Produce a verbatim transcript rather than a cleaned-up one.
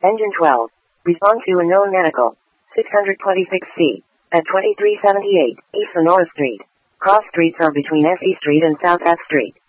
Engine twelve. Respond to unknown medical. six twenty-six C. At twenty-three seventy-eight, East Sonora Street. Cross streets are between S E Street and South F Street.